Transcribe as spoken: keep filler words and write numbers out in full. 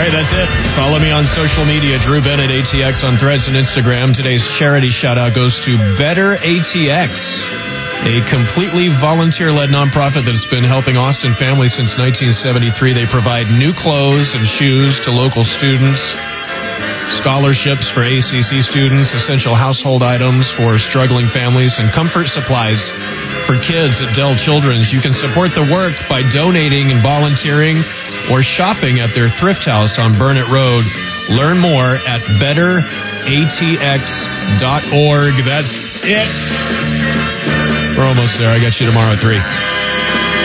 right, that's it. Follow me on social media, Drew Bennett, A T X on Threads and Instagram. Today's charity shout-out goes to Better A T X, a completely volunteer-led nonprofit that's been helping Austin families since nineteen seventy-three. They provide new clothes and shoes to local students, scholarships for A C C students, essential household items for struggling families, and comfort supplies for kids at Dell Children's. You can support the work by donating and volunteering or shopping at their thrift house on Burnett Road. Learn more at better A T X dot org. That's it. We're almost there. I got you tomorrow at three.